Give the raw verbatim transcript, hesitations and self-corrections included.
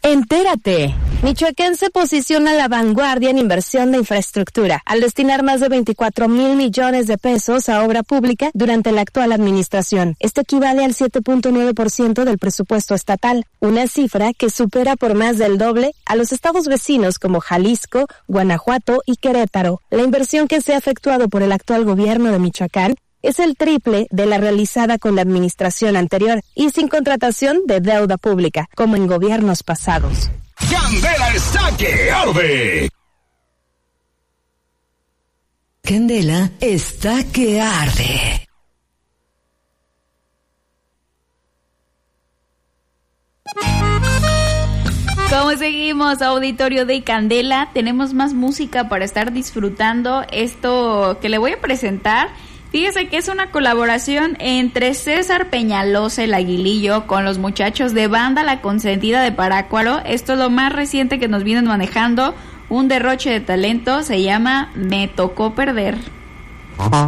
Entérate. Michoacán se posiciona a la vanguardia en inversión de infraestructura, al destinar más de veinticuatro mil millones de pesos a obra pública durante la actual administración. Esto equivale al siete punto nueve por ciento del presupuesto estatal, una cifra que supera por más del doble a los estados vecinos como Jalisco, Guanajuato y Querétaro. La inversión que se ha efectuado por el actual gobierno de Michoacán es el triple de la realizada con la administración anterior y sin contratación de deuda pública, como en gobiernos pasados. ¡Candela está que arde! Candela está que arde. ¿Cómo seguimos, auditorio de Candela? Tenemos más música para estar disfrutando esto que le voy a presentar. Fíjese que es una colaboración entre César Peñalosa, el Aguilillo, con los muchachos de Banda La Consentida de Parácuaro. Esto es lo más reciente que nos vienen manejando, un derroche de talento, se llama Me Tocó Perder.